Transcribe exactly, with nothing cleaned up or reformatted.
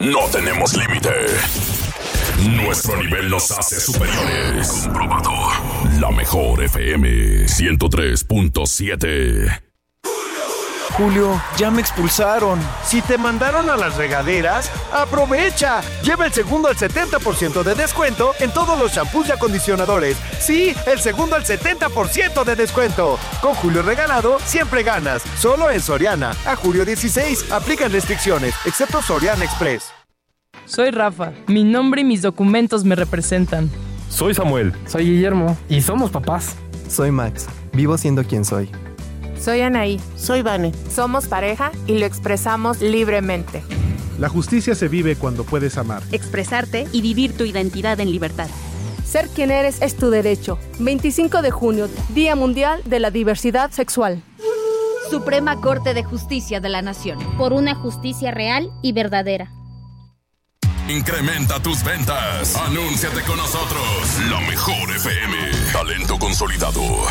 no tenemos límite. Nuestro nivel nos hace superiores. Comprobado. La mejor F M ciento tres punto siete. Julio, ya me expulsaron. Si te mandaron a las regaderas, ¡aprovecha! Lleva el segundo al setenta por ciento de descuento en todos los shampoos y acondicionadores. Sí, el segundo al setenta por ciento de descuento. Con Julio Regalado, siempre ganas. Solo en Soriana. A julio dieciséis, aplican restricciones, excepto Soriana Express. Soy Rafa. Mi nombre y mis documentos me representan. Soy Samuel. Soy Guillermo. Y somos papás. Soy Max. Vivo siendo quien soy. Soy Anaí. Soy Vane. Somos pareja y lo expresamos libremente. La justicia se vive cuando puedes amar, expresarte y vivir tu identidad en libertad. Ser quien eres es tu derecho. veinticinco de junio, Día Mundial de la Diversidad Sexual. Suprema Corte de Justicia de la Nación. Por una justicia real y verdadera. Incrementa tus ventas. Anúnciate con nosotros. La mejor F M. Talento consolidado.